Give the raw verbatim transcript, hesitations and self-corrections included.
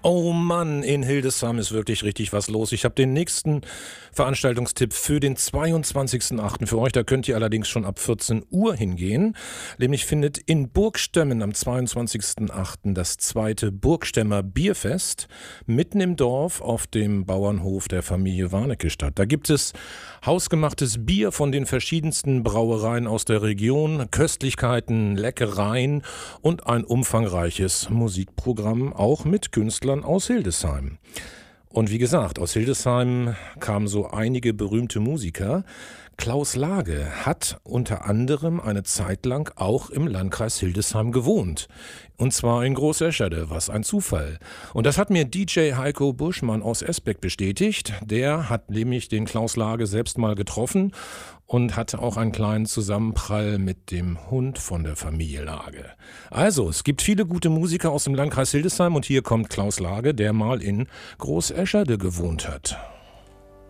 Oh Mann, in Hildesheim ist wirklich richtig was los. Ich habe den nächsten Veranstaltungstipp für den zweiundzwanzigsten achten für euch. Da könnt ihr allerdings schon ab vierzehn Uhr hingehen. Nämlich findet in Burgstemmen am zweiundzwanzigsten achten das zweite Burgstemmer Bierfest mitten im Dorf auf dem Bauernhof der Familie Warnecke statt. Da gibt es hausgemachtes Bier von den verschiedensten Brauereien aus der Region, Köstlichkeiten, Leckereien und ein umfangreiches Musikprogramm, auch mit Künstlern aus Hildesheim. Und wie gesagt, aus Hildesheim kamen so einige berühmte Musiker. Klaus Lage hat unter anderem eine Zeit lang auch im Landkreis Hildesheim gewohnt. Und zwar in Großeschede, was ein Zufall. Und das hat mir D J Heiko Buschmann aus Esbeck bestätigt. Der hat nämlich den Klaus Lage selbst mal getroffen und hatte auch einen kleinen Zusammenprall mit dem Hund von der Familie Lage. Also, es gibt viele gute Musiker aus dem Landkreis Hildesheim und hier kommt Klaus Lage, der mal in Großeschede gewohnt hat.